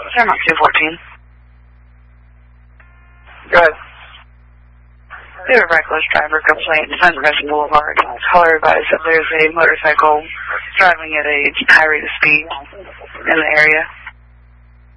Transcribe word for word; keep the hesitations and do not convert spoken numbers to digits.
Paramount two fourteen. Go ahead. We have a reckless driver complaint on Crescent Boulevard. Caller advised that there's a motorcycle driving at a high rate of speed in the area.